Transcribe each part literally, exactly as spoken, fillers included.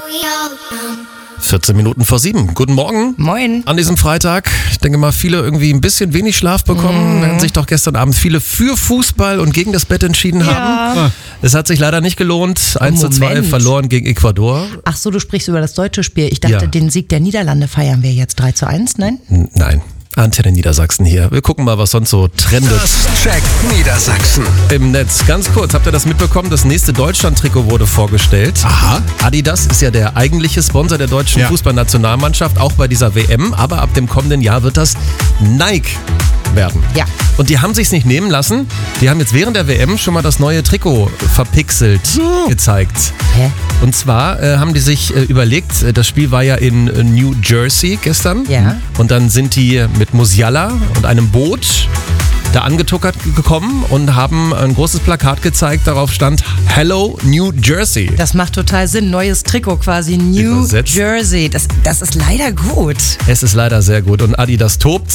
vierzehn Minuten vor sieben. Guten Morgen. Moin. An diesem Freitag. Ich denke mal, viele irgendwie ein bisschen wenig Schlaf bekommen, während sich doch gestern Abend viele für Fußball und gegen das Bett entschieden Ja. haben. Es hat sich leider nicht gelohnt. eins zu zwei Moment. verloren gegen Ecuador. Ach so, du sprichst über das deutsche Spiel. Ich dachte, Ja. den Sieg der Niederlande feiern wir jetzt drei zu eins, nein? N- Nein. Antenne Niedersachsen hier. Wir gucken mal, was sonst so trendet Check Niedersachsen. im Netz. Ganz kurz, habt ihr das mitbekommen? Das nächste Deutschland-Trikot wurde vorgestellt. Aha. Adidas ist ja der eigentliche Sponsor der deutschen Ja. Fußballnationalmannschaft, auch bei dieser W M. Aber ab dem kommenden Jahr wird das Nike werden. Ja. Und die haben sich's nicht nehmen lassen. Die haben jetzt während der W M schon mal das neue Trikot verpixelt gezeigt. Hä? Und zwar äh, haben die sich äh, überlegt, äh, das Spiel war ja in äh, New Jersey gestern. Ja. Und dann sind die mit Musiala und einem Boot da angetuckert gekommen und haben ein großes Plakat gezeigt, darauf stand Hello New Jersey. Das macht total Sinn. Neues Trikot quasi. New Übersetzt. Jersey. Das, das ist leider gut. Es ist leider sehr gut und Adidas tobt.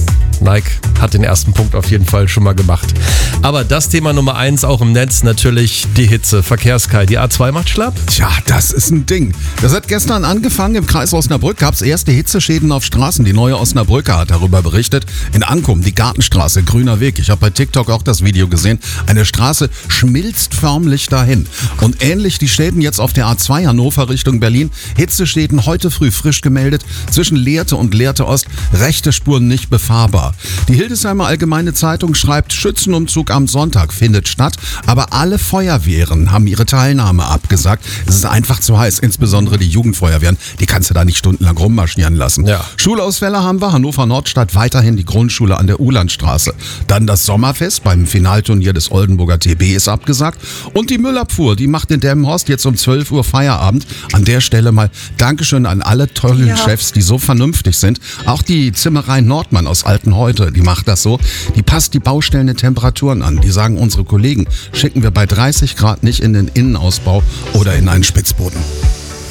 Nike hat den ersten Punkt auf jeden Fall schon mal gemacht. Aber das Thema Nummer eins auch im Netz natürlich die Hitze. Verkehrskai. Die A zwei macht schlapp. Tja, das ist ein Ding. Das hat gestern angefangen. Im Kreis Osnabrück gab es erste Hitzeschäden auf Straßen. Die neue Osnabrücker hat darüber berichtet. In Ankum, die Gartenstraße, grüner Weg. Ich habe bei TikTok auch das Video gesehen. Eine Straße schmilzt förmlich dahin. Und ähnlich die Schäden jetzt auf der A zwei Hannover Richtung Berlin. Hitzeschäden heute früh frisch gemeldet. Zwischen Lehrte und Lehrte Ost. Rechte Spuren nicht befahrbar. Die Hildesheimer Allgemeine Zeitung schreibt, Schützenumzug am Sonntag findet statt, aber alle Feuerwehren haben ihre Teilnahme abgesagt. Es ist einfach zu heiß, insbesondere die Jugendfeuerwehren, die kannst du da nicht stundenlang rummarschieren lassen. Ja. Schulausfälle haben wir, Hannover Nordstadt weiterhin die Grundschule an der Ulandstraße. Dann das Sommerfest beim Finalturnier des Oldenburger T B ist abgesagt und die Müllabfuhr, die macht in Delmenhorst jetzt um zwölf Uhr Feierabend. An der Stelle mal Dankeschön an alle tollen Ja. Chefs, die so vernünftig sind. Auch die Zimmerei Nordmann aus Altenhorst heute, die macht das so, die passt die Baustellen den Temperaturen an. Die sagen, unsere Kollegen schicken wir bei dreißig Grad nicht in den Innenausbau oder in einen Spitzboden.